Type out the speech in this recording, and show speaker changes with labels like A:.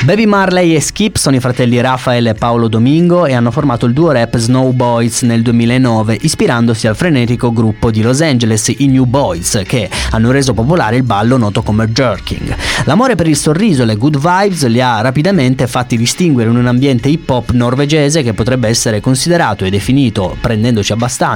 A: Baby Marley e Skip sono i fratelli Rafael e Paolo Domingo e hanno formato il duo rap Snow Boys nel 2009, ispirandosi al frenetico gruppo di Los Angeles, i New Boys, che hanno reso popolare il ballo noto come jerking. L'amore per il sorriso e le good vibes li ha rapidamente fatti distinguere in un ambiente hip hop norvegese che potrebbe essere considerato e definito, prendendoci abbastanza,